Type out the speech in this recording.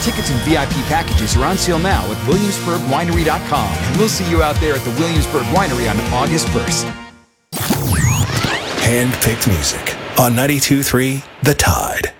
Tickets and VIP packages are on sale now at WilliamsburgWinery.com, and we'll see you out there at the Williamsburg Winery on August 1st. Hand-picked music on 92.3 The Tide.